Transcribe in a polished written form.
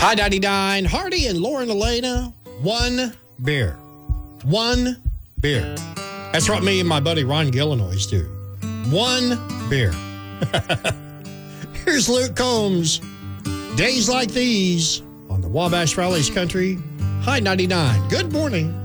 Hi, 99. Hardy and Lauren Elena. One beer. One beer. That's what me and my buddy Ron Gillinois do. One beer. Here's Luke Combs. Days like these on the Wabash Valley's Country. Hi, 99. Good morning.